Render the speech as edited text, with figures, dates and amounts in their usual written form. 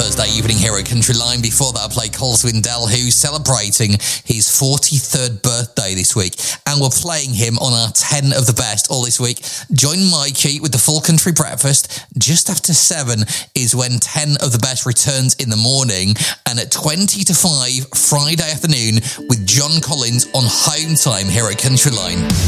Thursday evening here at Country Line. Before that, I played Cole Swindell, who's celebrating his 43rd birthday this week. And we're playing him on our 10 of the best all this week. Join Mikey with the Full Country Breakfast. Just after 7 is when 10 of the best returns in the morning. And at 20 to 5, Friday afternoon, with John Collins on Home Time here at Country Line.